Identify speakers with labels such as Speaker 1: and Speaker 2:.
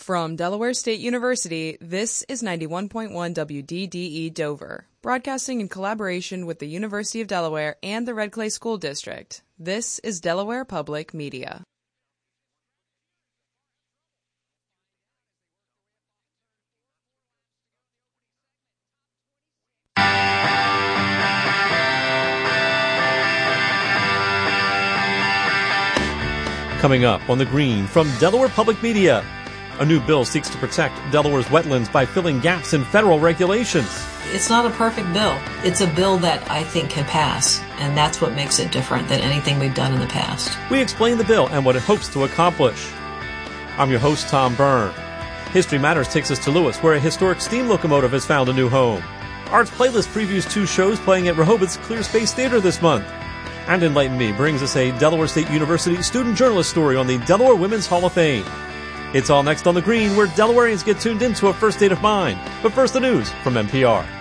Speaker 1: From Delaware State University, this is 91.1 WDDE Dover, broadcasting in collaboration with the University of Delaware and the Red Clay School District. This is Delaware Public Media.
Speaker 2: Coming up on The Green from Delaware Public Media. A new bill seeks to protect Delaware's wetlands by filling gaps in federal regulations.
Speaker 3: It's not a perfect bill. It's a bill that I think can pass, and that's what makes it different than anything we've done in the past.
Speaker 2: We explain the bill and what it hopes to accomplish. I'm your host, Tom Byrne. History Matters takes us to Lewis, where a historic steam locomotive has found a new home. Arts Playlist previews 2 shows playing at Rehoboth's Clear Space Theater this month. And Enlighten Me brings us a Delaware State University student journalist story on the Delaware Women's Hall of Fame. It's all next on The Green, where Delawareans get tuned into a first state of mind. But first, the news from NPR.